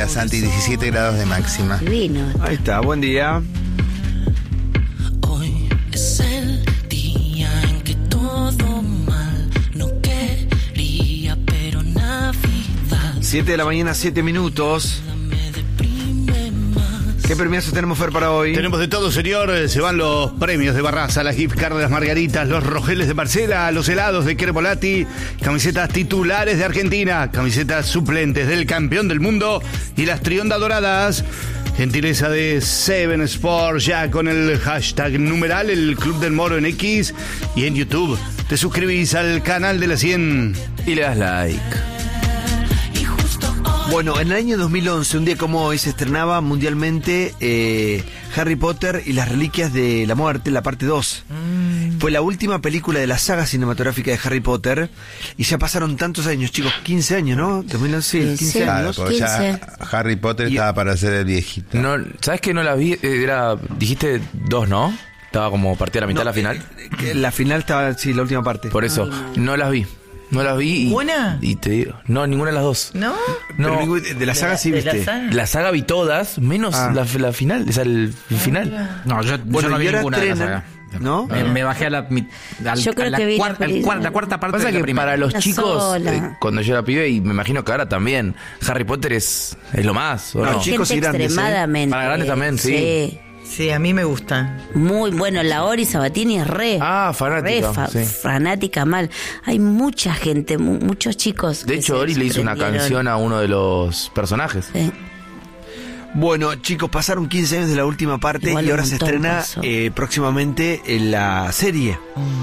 linda, Santi, 17 grados de máxima. Divino. Ahí está, buen día. Hoy es el día en que todo mal no quería, pero Navidad 7 de la mañana, 7 minutos. me deprime más. ¿Qué premiazos tenemos, Fer, para hoy? Tenemos de todo, señor. Se van los premios de Barraza, las gift cards de las Margaritas, los rogeles de Marcela, los helados de Crepolati, camisetas titulares de Argentina, camisetas suplentes del campeón del mundo y las Trionda doradas. Gentileza de Seven Sports, ya con el hashtag numeral, el Club del Moro en X y en YouTube. Te suscribís al canal de la 100 Y le das like. Y justo hoy Bueno, en el año 2011, un día como hoy, se estrenaba mundialmente Harry Potter y las Reliquias de la Muerte, la parte 2. Fue la última película de la saga cinematográfica de Harry Potter. Y ya pasaron tantos años, chicos, 15 años, ¿no? 2011, 15 Sí. Claro, años. porque ya 15. Harry Potter estaba para ser el viejito. No, ¿sabes que no la vi? Dijiste 2, ¿no? Estaba como partida a la mitad de la final. La final estaba, sí, la última parte. Por eso, no las vi. No las vi. ¿Una? Y te digo, no, ninguna de las dos. ¿No? Pero No, de la saga sí De la viste. saga. la saga vi todas, menos la final. O sea, el final. No, yo no vi y ahora ninguna de la estrenan, saga. ¿no? Me bajé a la Yo creo que vi la cuarta parte Pasa de la que primera. para los Una chicos, sola. cuando yo era pibe, y me imagino que ahora también, Harry Potter es lo más, ¿o No, no? chicos Gente y grandes, extremadamente. Para grandes también, sí. Sí, a mí me gusta. Muy bueno, la Ori Sabatini es Fanática, sí. fanática mal. Hay mucha gente, muchos chicos. De que hecho, se Ori le hizo una desprendieron. canción a uno de los personajes. Sí. Bueno, chicos, pasaron 15 años de la última parte Igual y ahora un se montón estrena pasó. próximamente en la serie.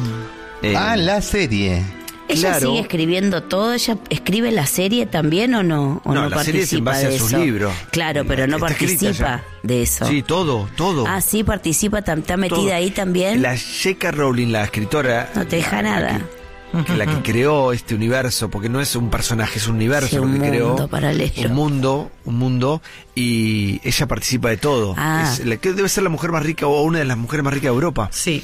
La serie. ¿Ella Claro. sigue escribiendo todo? ¿Ella escribe la serie también o no? ¿O No, la serie es en participa base a de sus eso? libros. Claro, pero no Está escrita participa ya. de eso. Sí, todo. Ah, sí, participa, está metida todo. ahí también. La J.K. Rowling, la escritora, No te deja nada. la que creó este universo, porque no es un personaje, es un universo Sí, lo un que creó. mundo paralelo. Un mundo, y ella participa de todo. Ah. Que debe ser la mujer más rica o una de las mujeres más ricas de Europa. Sí.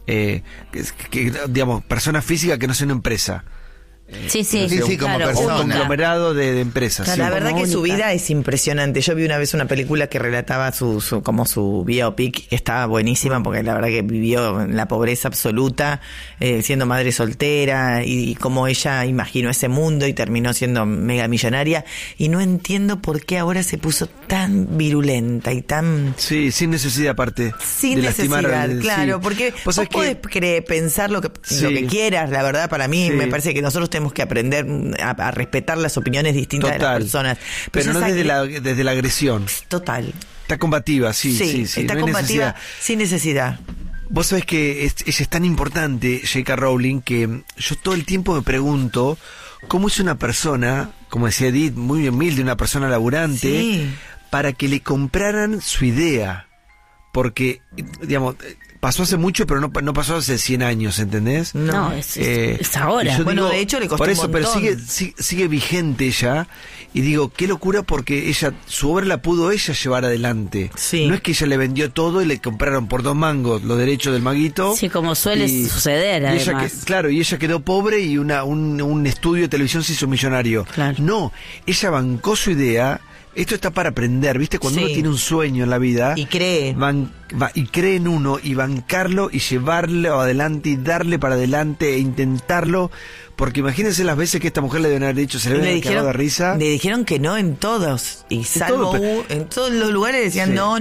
Digamos, persona física que no sea una empresa. Sí, sí, Sí, sí, como claro, persona. Un única. conglomerado de empresas. Claro, sí. La verdad como que su única. vida es impresionante. Yo vi una vez una película que relataba como su biopic, que estaba buenísima porque la verdad que vivió en la pobreza absoluta, siendo madre soltera y cómo ella imaginó ese mundo y terminó siendo mega millonaria. Y no entiendo por qué ahora se puso tan virulenta y tan... Sí, sin necesidad aparte. Sin de lastimar necesidad, al- claro, sí. porque Vos vos sabés podés pensar lo que quieras, la verdad, para mí Sí. me parece que nosotros tenemos que aprender a respetar las opiniones distintas de las personas. Pero no esa desde la agresión. Total. Está combativa, sí. Está no hay combativa necesidad. sin necesidad. Vos sabés que ella es tan importante, J.K. Rowling, que yo todo el tiempo me pregunto cómo es una persona, como decía Edith, muy humilde, una persona laburante, Sí. para que le compraran su idea. Porque, digamos, pasó hace mucho, pero no pasó hace 100 años, ¿entendés? No, es ahora. y yo Bueno, de hecho, le costó por un eso, pero montón. sigue vigente ella. Y digo, qué locura, porque su obra la pudo ella llevar adelante. Sí. No es que ella le vendió todo y le compraron por 2 mangos los derechos del maguito. Sí, como suele suceder, y ella además. claro, y ella quedó pobre y un estudio de televisión se hizo millonario. Claro. No, ella bancó su idea. Esto está para aprender, ¿viste? Cuando Sí. uno tiene un sueño en la vida Y cree. y cree en uno y bancarlo y llevarlo adelante y darle para adelante e intentarlo, porque imagínense las veces que esta mujer le deben haber dicho, se le Y deben haber cagado de risa. le dijeron que no en todos. Y salvo todo, en todos los lugares decían Sí. no.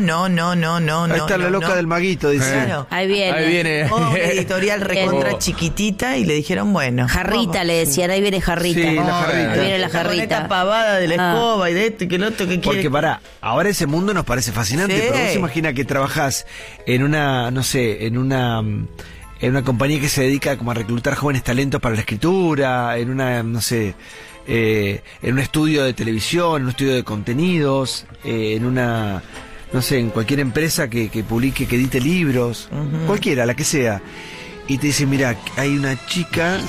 Ahí está la loca del maguito, dice. Claro. Ahí viene. Ahí viene. Una editorial recontra Oh. chiquitita y le dijeron bueno. Jarrita le decían, ahí viene Jarrita. Sí, la Jarrita. Ahí viene la Con esta Jarrita. pavada de la Ah. escoba y de esto y que el otro que quiere. Porque ahora ese mundo nos parece fascinante, Sí. pero vos imagina que trabajás en una, no sé, en una compañía que se dedica como a reclutar jóvenes talentos para la escritura, en una, no sé, en un estudio de televisión, en un estudio de contenidos, en una, no sé, en cualquier empresa que publique, que edite libros, cualquiera, la que sea. Y te dice, mira, hay una chica,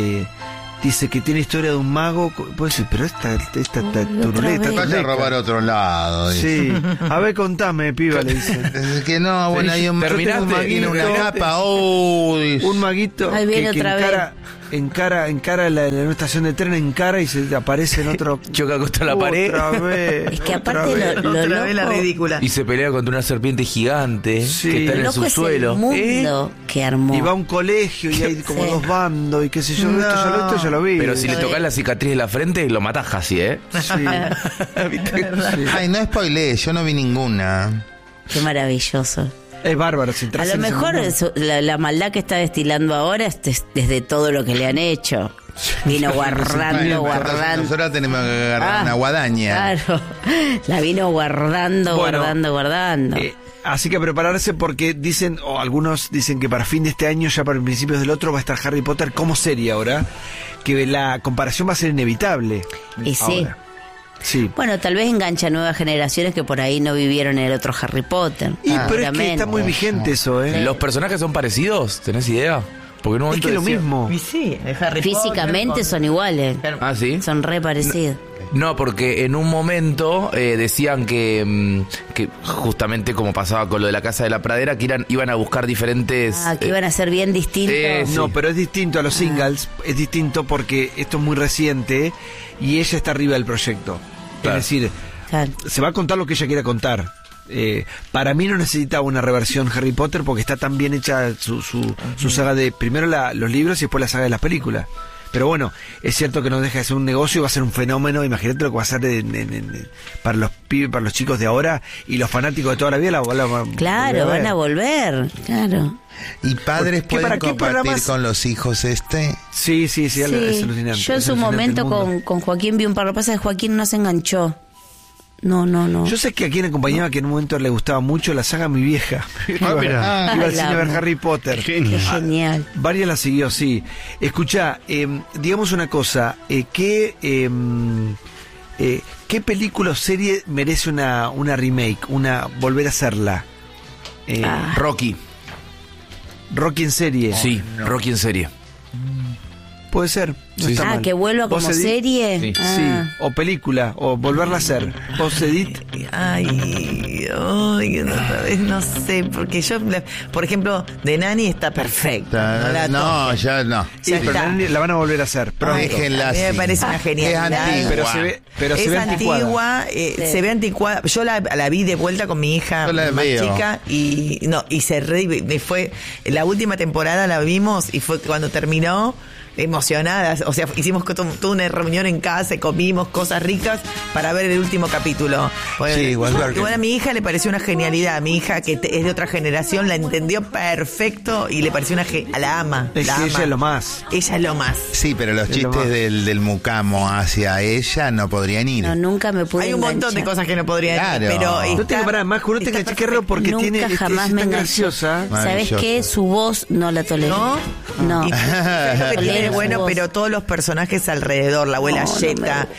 dice que tiene historia de un mago. Puedes decir, pero esta turuleta. vez. Vaya a robar a otro lado. dice. Sí. A ver, contame, piba, le dicen. Es que no, bueno, hay un Terminaste, tiene una maguito. capa, dice. Un maguito Ahí viene que otra vez. encara la estación de tren, encara y se aparece en otro. Choca contra la pared. Otra vez. Es que otra aparte vez. lo Otra vez la loco, ridícula. Y se pelea contra una serpiente gigante Sí. que está en lo el loco es el subsuelo. mundo que armó. Y va a un colegio y hay como Sí. dos bandos y qué sé yo. Esto ya lo vi. Pero si le tocas la cicatriz de la frente, lo matás casi, ¿eh? Sí. Ay, no spoileé, yo no vi ninguna. Qué maravilloso. Es bárbaro. Si A entras lo en ese mejor mundo. la maldad que está destilando ahora es desde todo lo que le han hecho. Vino guardando. Nosotros tenemos que agarrar una guadaña. Claro. La vino guardando, Bueno, guardando. Así que a prepararse porque dicen, o algunos dicen que para fin de este año, ya para principios del otro, va a estar Harry Potter como serie ahora. Que la comparación va a ser inevitable. Y sí. Ahora. Sí. Bueno, tal vez engancha a nuevas generaciones que por ahí no vivieron el otro Harry Potter. Pero es que Seguramente. está muy vigente eso, ¿eh? ¿Los personajes son parecidos? ¿Tenés idea? Porque en un Es momento que es lo decía- mismo. Y sí, es Harry Físicamente Potter, son iguales. Ah, ¿sí? Son re parecidos. No, porque en un momento decían que justamente como pasaba con lo de la Casa de la Pradera, que iban a buscar diferentes... Que iban a ser bien distintos. sí. No, pero es distinto a los singles, es distinto porque esto es muy reciente y ella está arriba del proyecto. Claro. Es decir, Claro. se va a contar lo que ella quiera contar. Para mí no necesita una reversión Harry Potter porque está tan bien hecha su saga de primero los libros y después la saga de las películas. Pero bueno, es cierto que no deja de ser un negocio y va a ser un fenómeno. Imagínate lo que va a ser para los pibes, para los chicos de ahora y los fanáticos de toda la vida. Claro, van a volver. Claro. ¿Y padres ¿Qué- pueden para qué compartir programas? con los hijos Sí, es Sí. alucinante. Yo en es su alucinante momento el mundo. con Joaquín vi un par. Lo que pasa es que Joaquín no se enganchó. No. Yo sé que a quien acompañaba que en un momento le gustaba mucho la saga Mi Vieja. Ah, mira. Iba al Ay, cine a ver la Harry Potter. Qué Genio. genial. Varias la siguió, sí. Escuchá, digamos una cosa, ¿qué película o serie merece una remake, volver a hacerla? Rocky. Rocky en serie. Sí, Rocky en serie. Puede ser. No Sí, está sí. mal. Que vuelva ¿Vos, como Edith? serie. Sí. Ah. Sí, o película, o volverla a hacer. ¿Vos, Edith? Ay, otra vez no sé, porque yo, por ejemplo, de Nani está perfecta. No, ya no. Sí, Ya pero está. la van a volver a hacer. Pronto. Déjenla A mí me así. parece una genialidad. Es antigua. Pero se Es ve anticuada. antigua, se ve anticuada. Yo la vi de vuelta con mi hija Yo la más veo. chica y me fue la última temporada la vimos y fue cuando terminó emocionadas, o sea, hicimos toda una reunión en casa y comimos cosas ricas para ver el último capítulo. Sí, igual que- a mi hija le pareció una genialidad, a mi hija que es de otra generación la entendió perfecto y le pareció la ama. Es la que ama. ella es lo más. Ella es lo más. Sí, pero los Es lo chistes más. del mucamo hacia ella no podrían ir. No, nunca me pude Hay un montón de enganchar. cosas que no podrían Claro. pero No tengo para más, no te está enganché, qué raro porque Nunca tiene jamás es me tan enganché. graciosa. ¿Sabes Maravilloso. qué? Su voz no la tolero. ¿No? No. Y ¿sabes lo que tiene Tolero bueno? su voz. Pero todos los personajes alrededor, la abuela No, no Jetta,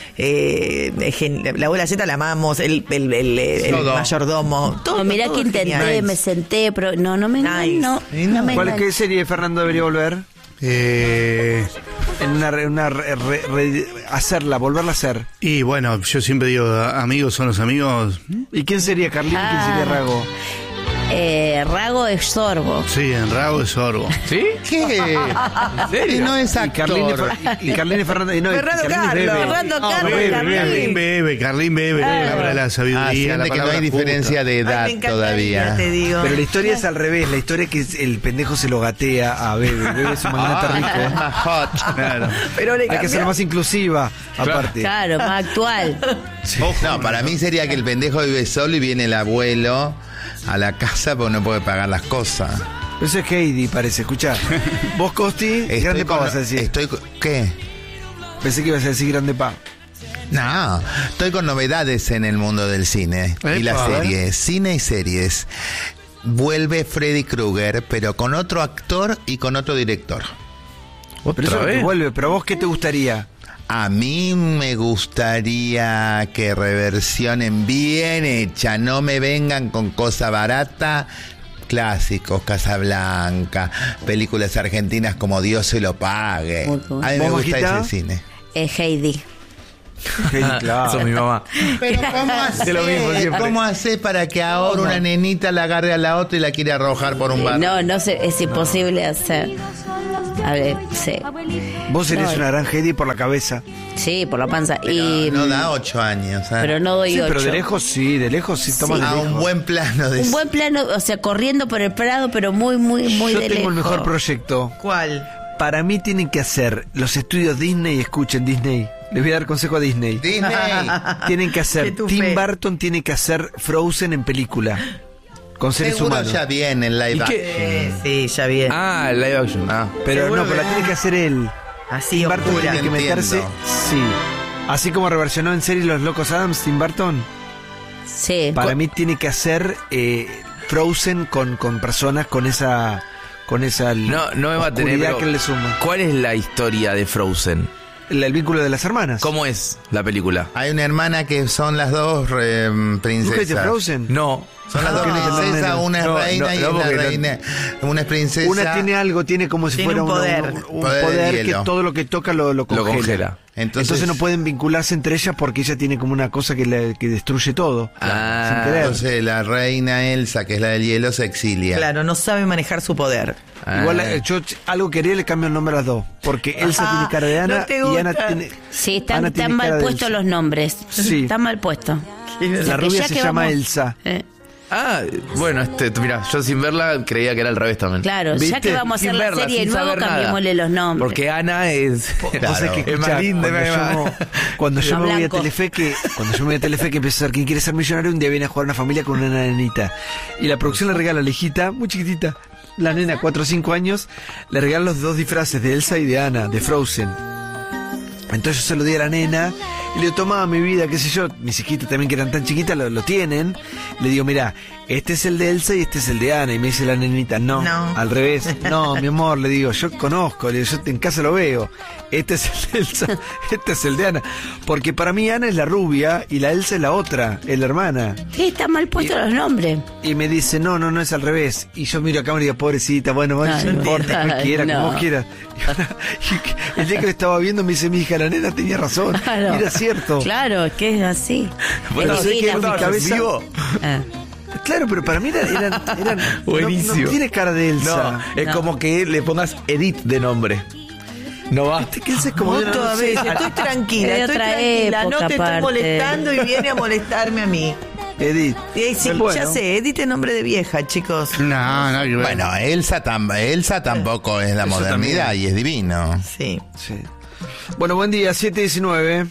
la abuela Jetta la amamos, el Todo. mayordomo, todo. No, mirá todo que intenté, genial. me senté, pero no me Nice. engancho. No me ¿Cuál engancho. qué serie Fernando debería volver? En hacerla, volverla a hacer. Y bueno, yo siempre digo, amigos son los amigos. ¿Y quién sería Carlín y quién sería Rago? Rago es Sorbo. Sí, en Rago es Sorbo. ¿Sí? ¿Qué? Y no es Y Carlín actor. y Carlín y Fernando. Y no, y Fernando Carlín es Carlos, Bebe. Fernando Carlos, Bebe, Carlín. Bebe. Carlín Bebe, la palabra de la sabiduría. Ah, la siente que no palabra hay diferencia de Ay, edad me encantaría, todavía. te digo. Pero la historia es al revés. La historia es que el pendejo se lo gatea a Bebe. Bebe es un magnate Es rico. más hot. Claro. Pero le Hay que ser más inclusiva, aparte. Claro, más actual. No, para mí sería que el pendejo vive solo y viene el abuelo a la casa porque no puede pagar las cosas. Eso es Heidi, parece. Escuchá. Vos, Costi, Grande Pa vas a decir. ¿Qué? Pensé que ibas a decir Grande Pa. No, estoy con novedades en el mundo del cine y las a ver. series. Cine y series. Vuelve Freddy Krueger, pero con otro actor y con otro director. Pero eso es lo que vuelve. Pero vos, ¿qué te gustaría? A mí me gustaría que reversionen bien hecha, no me vengan con cosa barata. Clásicos, Casablanca, películas argentinas como Dios se lo pague. Muy cool. A mí me ¿Vos, gusta Majita? ese cine. Heidi. Heidi, claro. Eso es mi mamá. Pero ¿cómo hace? lo mismo siempre. ¿Cómo hace para que ahora una nenita la agarre a la otra y la quiere arrojar por un bar? No sé, es imposible hacer. A ver, sí. Vos serías No, una gran Heidi por la cabeza. Sí, por la panza. Pero y no da 8 años. ¿eh? Pero no doy Sí, 8. pero de lejos sí tomas A de un lejos. buen plano de Un buen plano, o sea, corriendo por el prado, pero muy, muy, muy Yo de tengo el lejos. mejor proyecto. ¿Cuál? Para mí tienen que hacer los estudios Disney, escuchen Disney. Les voy a dar consejo a Disney. Disney. Tienen que hacer, Que tu Tim fe. Burton tiene que hacer Frozen en película. Con seres Seguro humanos. ya viene el live ¿Y action. qué? Sí, ya bien. Ah, el live action. Ah. Pero Seguro no, pero la que- tiene que hacer él. Así Tim Burton oscura. tiene que meterse. Entiendo. Sí. Así como reversionó en serie Los Locos Adams, Tim Burton. Sí. Para mí tiene que hacer Frozen con personas con esa No me va a tener. oscuridad pero que él le suma. ¿Cuál es la historia de Frozen? El vínculo de las hermanas. ¿Cómo es la película? Hay una hermana que son las dos ¿Nunca viste princesas. Frozen? No. Son las dos tiene que tener princesas, nena. una es No, reina no, y no, una porque no- reina. Una es princesa. Una tiene algo, tiene como si Tiene fuera un poder. un Poder de poder que hielo. todo lo que toca lo congela. congela. Entonces no pueden vincularse entre ellas porque ella tiene como una cosa que destruye todo. Ah, sin querer. Entonces la reina Elsa, que es la del hielo, se exilia. Claro, no sabe manejar su poder. Igual yo algo quería le cambio el nombre a las dos. Porque Elsa tiene cara de Ana no te y Ana gusta. tiene. Sí, Ana están tiene mal cara de puestos Elsa. los nombres. Sí. Están mal puestos. La rubia Ya se que llama vamos- Elsa. Ah, bueno, mira, yo sin verla creía que era al revés también. Claro, ya ¿Viste? que vamos a hacer Sin la verla, serie de sin nuevo, saber nada. cambiémosle los nombres. Porque Ana es. Vos sabés que, es escuchá, más linda, cuando yo Más me voy a blanco. Telefeque, empiezo a ser quien quiere ser millonario, un día viene a jugar una familia con una nenita. Y la producción le regala a la hijita, muy chiquitita, la nena, 4 o 5 años, le regalan los dos disfraces de Elsa y de Anna, de Frozen. Entonces yo se lo di a la nena y le digo, toma mi vida, qué sé yo, mis hijitas también que eran tan chiquitas lo tienen. Le digo, mira, este es el de Elsa y este es el de Ana. Y me dice la nenita, no, No. al revés. No, mi amor, le digo, yo conozco, le digo, yo en casa lo veo. Este es el de Elsa, este es el de Ana. Porque para mí Ana es la rubia y la Elsa es la otra, es la hermana. Sí, están mal puestos los nombres. Y me dice, no es al revés. Y yo miro a cámara y digo, pobrecita, bueno, Ay, no importa, ay, cualquiera, no. como vos quieras. Y el día que lo estaba viendo me dice mi hija, la nena tenía razón. Claro. Y era cierto. Claro, es que es así. Bueno, Es sé que divina. en mi cabeza... Ah. Claro, pero para mí eran Buenísimo. No tiene cara de Elsa. No, es No. como que le pongas Edith de nombre. No va. Viste que Elsa es como Vos de una- todavía, estoy tranquila, Es de estoy otra tranquila, no época, te estoy aparte. molestando y viene a molestarme a mí. Edith. Y sí, Bueno. ya sé, Edith es nombre de vieja, chicos. No, que ver. Bueno, Elsa tampoco es la modernidad también. y es divino. Sí. Sí. Bueno, buen día, 7:19.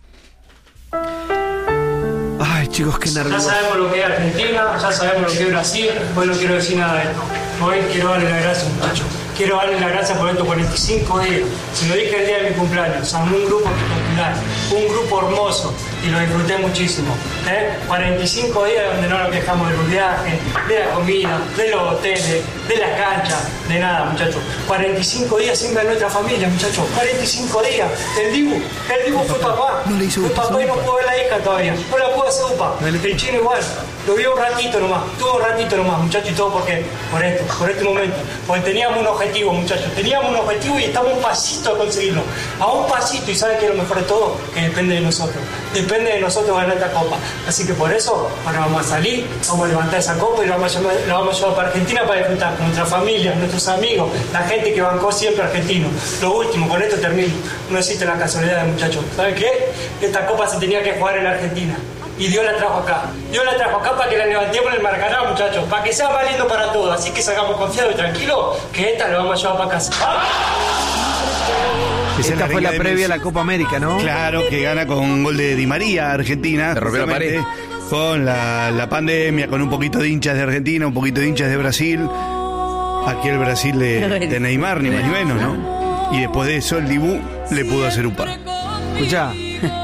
Ay, chicos, qué Ya nervioso. sabemos lo que es Argentina, ya sabemos lo que es Brasil, hoy no quiero decir nada de esto. Hoy quiero darle las gracias, muchachos. Quiero darle las gracias por estos 45 días. Se lo dije el día de mi cumpleaños, a un grupo espectacular, un grupo hermoso, y lo disfruté muchísimo. 45 días donde no nos quejamos del viaje, de la comida, de los hoteles, de la cancha, de nada, muchachos. 45 días sin ver a nuestra familia, muchachos. 45 días. El Dibu fue papá. Fue papá y no pudo ver la hija todavía. No la pudo hacer upa. El chino igual. Lo vio un ratito nomás. Tuvo un ratito nomás, muchachos, y todo porque por este momento. Porque teníamos un objetivo, muchachos. Teníamos un objetivo y estamos a un pasito a conseguirlo. A un pasito. Y ¿saben qué es lo mejor de todo? Que depende de nosotros. Depende de nosotros ganar esta copa. Así que por eso, ahora vamos a salir, vamos a levantar esa copa y la vamos a llevar para Argentina para disfrutar con nuestra familia, nuestros amigos, la gente que bancó siempre argentino. Lo último, con esto termino. No existe la casualidad, muchachos. ¿Saben qué? Esta copa se tenía que jugar en Argentina. Y Dios la trajo acá. Dios la trajo acá para que la levantemos en el Maracaná, muchachos. Para que sea más lindo para todos. Así que salgamos confiados y tranquilos que esta la vamos a llevar para casa. Esa es Esta fue arenga la de previa a Messi. la Copa América, ¿no? Claro, que gana con un gol de Di María, Argentina. Se rompió la justamente, Con la pandemia, con un poquito de hinchas de Argentina, un poquito de hinchas de Brasil. Aquí el Brasil de Neymar, ni más ni menos, ¿no? Y después de eso el Dibu le pudo hacer upa. Escuchá,